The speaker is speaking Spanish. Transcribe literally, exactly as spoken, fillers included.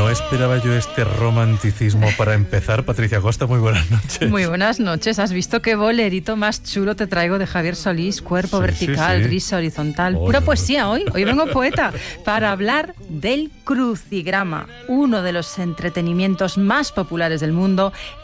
No esperaba yo este romanticismo para empezar. Patricia Costa, muy buenas noches. Muy buenas noches. ¿Has visto qué bolerito más chulo te traigo de Javier Solís? Cuerpo Sí, vertical, sí, sí. risa horizontal. Oh, Pura no. poesía hoy. Hoy vengo poeta para hablar del crucigrama, uno de los entretenimientos más populares del mundo,